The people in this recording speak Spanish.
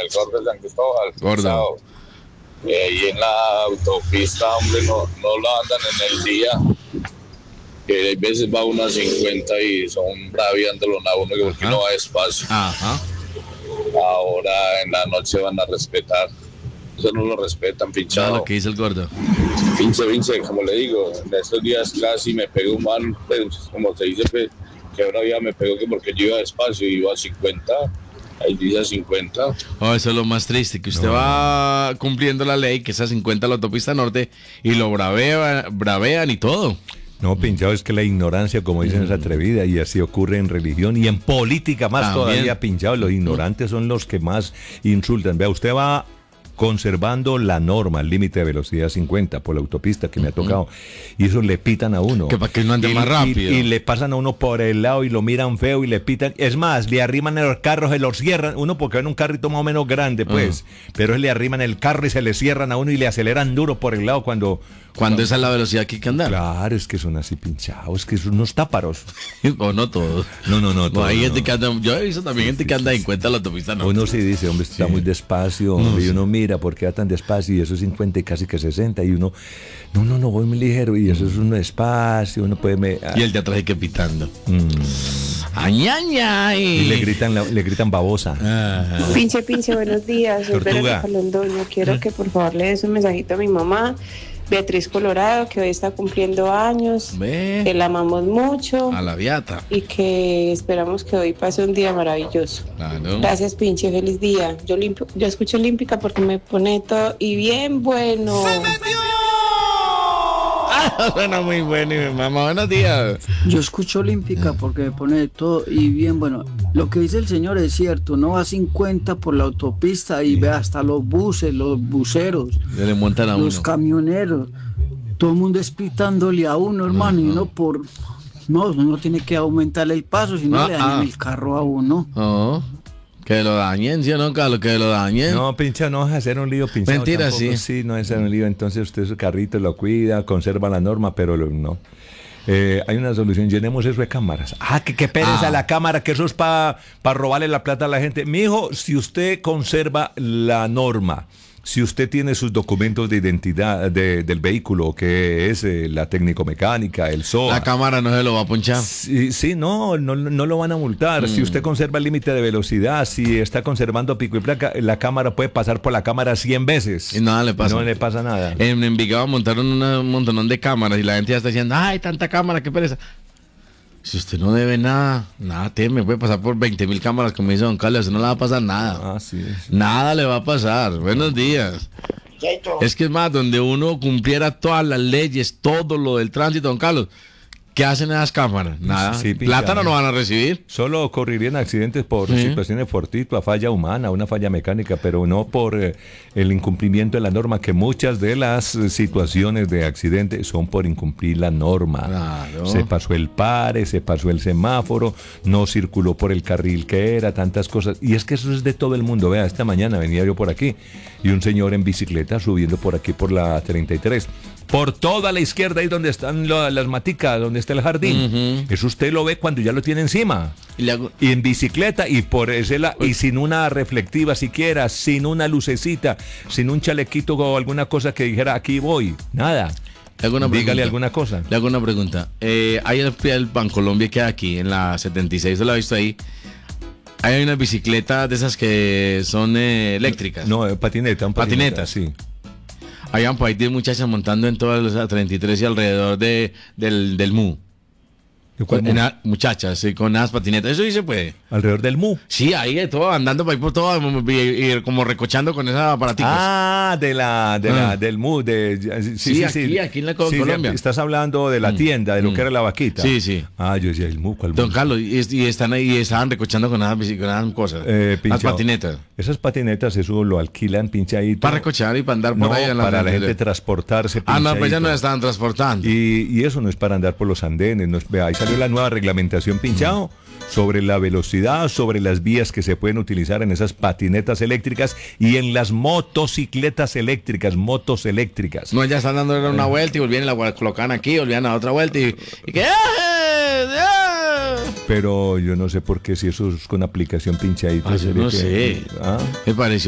el gordo de San Cristóbal. Gordo. Ahí en la autopista, hombre, no lo andan en el día. Que hay veces va uno a 50 y son braviándolo a uno que porque no va despacio. Ajá. Ahora en la noche van a respetar. Eso no lo respetan, pinchado. Lo que dice el gordo. Pinche, como le digo, en estos días casi me pegó un man, pues, como se dice, pues, que ahora ya me pegó que porque yo iba despacio y iba a 50. Ahí dice 50. Oh, eso es lo más triste, que usted va cumpliendo la ley, que es a 50 la autopista norte, y lo bravean y todo. No, pinchado, es que la ignorancia, como dicen, es atrevida, y así ocurre en religión y en política más todavía, pinchado. Los ignorantes son los que más insultan. Vea, usted va conservando la norma, el límite de velocidad 50 por la autopista que me ha tocado, y eso le pitan a uno. Que para que no ande más rápido. Y le pasan a uno por el lado y lo miran feo y le pitan. Es más, le arriman el carro, se lo cierran, uno porque va en un carrito más o menos grande, pues, pero le arriman el carro y se le cierran a uno y le aceleran duro por el lado cuando esa es la velocidad que hay que andar. Claro, es que son así pinchados, que son unos táparos. O no todos. No, todos, hay gente que anda, yo he visto también gente que anda en cuenta la autopista. No. Uno sí dice, hombre, está muy despacio, hombre, y uno mira por qué va tan despacio, y eso es 50 y casi que 60, y uno, no, voy muy ligero, y eso es un despacio, uno puede... Y el de atrás hay que pitando. ¡Añaña! Y le gritan babosa. Pinche, buenos días, soy Tortuga. Verónica Londoño. Quiero que por favor le des un mensajito a mi mamá, Beatriz Colorado, que hoy está cumpliendo años. Que la amamos mucho. A la viata. Y que esperamos que hoy pase un día maravilloso. Claro. Gracias, pinche, feliz día. Yo escucho Olímpica porque me pone todo y bien bueno. Suena muy bueno, y mi mamá, buenos días. Yo escucho Olímpica porque me pone de todo y bien bueno. Lo que dice el señor es cierto, no va a 50 por la autopista y ve hasta los buses, los buceros, Se le montan a los uno. camioneros, todo el mundo es pitándole a uno, hermano, y uno por... No, uno tiene que aumentarle el paso, si no le dañan el carro a uno. Que lo dañen, ¿sí o no, Carlos? Que lo dañen. No, pincha, no vas a hacer un lío, pinchado. Mentira, tampoco, sí, no es hacer un lío. Entonces usted su carrito lo cuida, conserva la norma, pero no. Hay una solución, llenemos eso de cámaras. Qué pereza la cámara, que eso es para robarle la plata a la gente. Mijo, si usted conserva la norma, si usted tiene sus documentos de identidad del vehículo, que es la técnico-mecánica, el SOA. La cámara no se lo va a ponchar. Sí, no lo van a multar. Si usted conserva el límite de velocidad, si está conservando pico y placa, la cámara puede pasar por la cámara 100 veces. Y nada le pasa. No le pasa nada. En Envigado montaron un montonón de cámaras y la gente ya está diciendo, ¡ay, tanta cámara, qué pereza! Si usted no debe nada teme, puede pasar por 20.000 cámaras, como dice don Carlos, usted no le va a pasar nada. Sí. Nada le va a pasar. Buenos días. Es que es más, donde uno cumpliera todas las leyes, todo lo del tránsito, don Carlos, ¿qué hacen esas cámaras? Nada. Sí, Plata no van a recibir. Solo ocurrirían accidentes por situaciones fortuitas, falla humana, una falla mecánica, pero no por el incumplimiento de la norma, que muchas de las situaciones de accidente son por incumplir la norma. Claro. Se pasó el pare, se pasó el semáforo, no circuló por el carril que era, tantas cosas. Y es que eso es de todo el mundo. Vea, esta mañana venía yo por aquí y un señor en bicicleta subiendo por aquí por la 33. Por toda la izquierda, ahí donde están las maticas, donde está el jardín. Eso usted lo ve cuando ya lo tiene encima. Y en bicicleta, y por ese y sin una reflectiva siquiera, sin una lucecita, sin un chalequito o alguna cosa que dijera, aquí voy. Nada. Dígale alguna cosa. Le hago una pregunta. Hay el Bancolombia que hay aquí, en la 76, ¿se lo ha visto ahí? Hay unas bicicletas de esas que son eléctricas. No, patineta, sí. Habían por ahí 10 muchachas montando en todas las 33 y alrededor del MU. Muchachas, sí, con unas patinetas. Eso sí se puede. ¿Alrededor del MU? Sí, ahí de todo, andando por ahí por todo y como recochando con esas aparaticos. Del MU. Sí, aquí en la Colombia. Estás hablando de la tienda, de lo que era la vaquita. Sí. Yo decía, el MU, ¿cuál MU? Don Carlos, y están ahí, estaban recochando con esas cosas. Las patinetas. Esas patinetas, eso lo alquilan pinchadito. Para recochar y para andar por ahí. Para la gente transportarse. No, pues ya no estaban transportando. Y eso no es para andar por los andenes. Ahí salió la nueva reglamentación, pinchado, sobre la velocidad, sobre las vías que se pueden utilizar en esas patinetas eléctricas y en las motocicletas eléctricas, motos eléctricas. No, ya están dando una vuelta y volvían y la colocan aquí, volvían a otra vuelta y que... Pero yo no sé por qué, si eso es con aplicación pinchadita. Yo no sé. Me pareció